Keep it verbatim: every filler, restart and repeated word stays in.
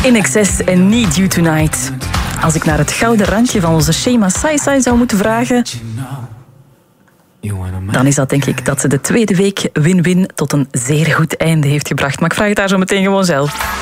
In Excess en Need You Tonight. Als ik naar het gouden randje van onze Shema Sai Sai zou moeten vragen, dan is dat denk ik dat ze de tweede week win-win tot een zeer goed einde heeft gebracht. Maar ik vraag het haar zo meteen gewoon zelf.